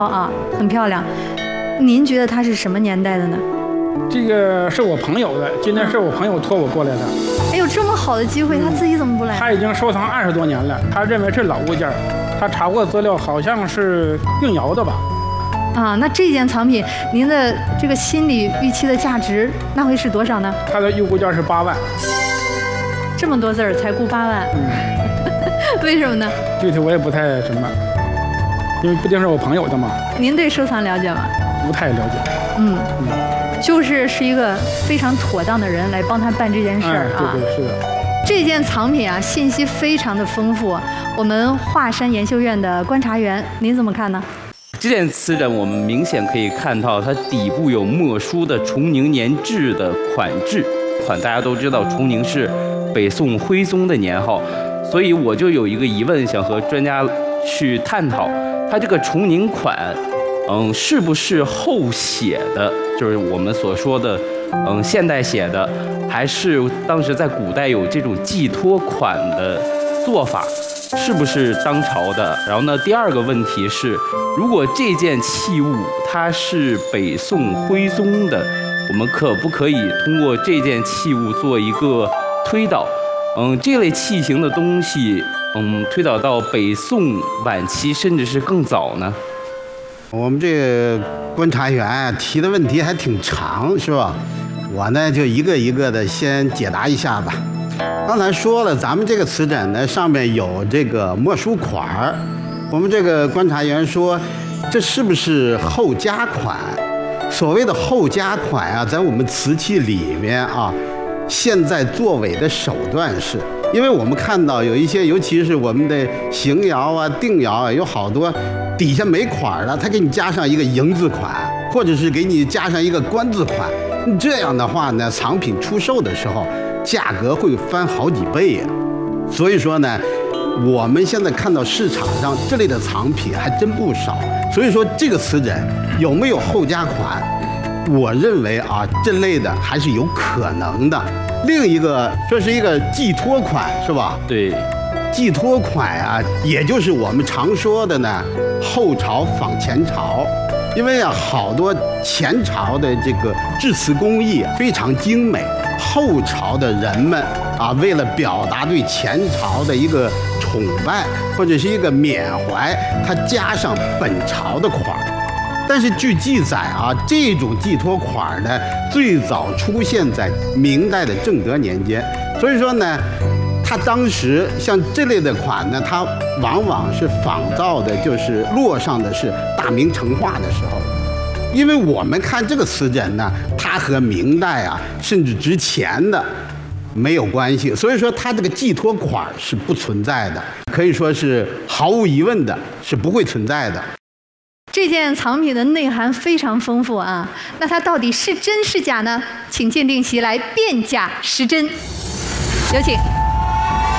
啊，很漂亮。您觉得它是什么年代的呢？ 这个是我朋友的，今天是我朋友托我过来的。 哎呦，这么好的机会，他自己怎么不来？ 他已经收藏20多年了，他认为是老物件，他查过资料，好像是应窑的吧？ 啊，那这件藏品，您的这个心理预期的价值，那会是多少呢？ 它的预估价是8万。 这么多字儿才估8万？为什么呢？ 具体我也不太什么，因为毕竟是我朋友的嘛。 您对收藏了解吗？ 不太了解。 是一个非常妥当的人来帮他办这件事儿啊。 对，是的。 这件藏品啊，信息非常的丰富。我们华山研修院的观察员，您怎么看呢？ 这件瓷枕我们明显可以看到，它底部有墨书的崇宁年制的款制。大家都知道，崇宁是北宋徽宗的年号，所以我就有一个疑问，想和专家去探讨，它这个崇宁款，是不是后写的，就是我们所说的，现代写的，还是当时在古代有这种寄托款的做法？是不是当朝的？然后呢，第二个问题是，如果这件器物它是北宋徽宗的，我们可不可以通过这件器物做一个推导？这类器型的东西，推导到北宋晚期，甚至是更早呢？ 我们这个观察员提的问题还挺长，是吧？我呢就一个一个的先解答一下吧。刚才说了，咱们这个瓷枕呢上面有这个墨书款儿，我们这个观察员说，这是不是后加款？所谓的后加款啊，在我们瓷器里面啊，现在作伪的手段是，因为我们看到有一些，尤其是我们的邢窑啊、定窑啊，有好多底下没款了，他给你加上一个银字款，或者是给你加上一个官字款，这样的话呢，藏品出售的时候价格会翻好几倍呀。所以说呢，我们现在看到市场上这类的藏品还真不少。所以说这个瓷枕有没有后加款，我认为啊，这类的还是有可能的。另一个这是一个寄托款，是吧？ 对， 寄托款啊，也就是我们常说的呢，后朝仿前朝。因为啊，好多前朝的这个制瓷工艺非常精美，后朝的人们啊，为了表达对前朝的一个崇拜或者是一个缅怀，他加上本朝的款。但是据记载啊，这种寄托款呢，最早出现在明代的正德年间。所以说呢，它当时像这类的款呢，它往往是仿造的，就是落上的是大明成化的时候。因为我们看这个瓷枕呢，它和明代啊，甚至之前的没有关系，所以说它这个寄托款是不存在的，可以说是毫无疑问的，是不会存在的。 这件藏品的内涵非常丰富啊，那它到底是真是假呢？请鉴定席来辨假识真，有请。